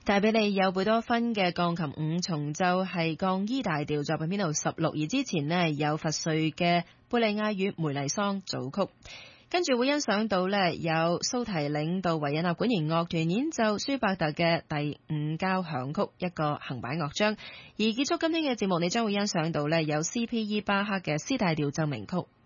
帶俾你有貝多芬嘅鋼琴五重奏係降 E 大調作品編號16，而之前呢，有佛瑞嘅貝利亞與梅麗桑組曲。跟住會欣賞到呢，有蘇提領導維也納管弦樂團演奏舒伯特嘅第五交響曲，一個行板樂章。而結束今天嘅節目，你將會欣賞到呢，有 C.P.E. 巴克嘅 C 大調奏鳴曲。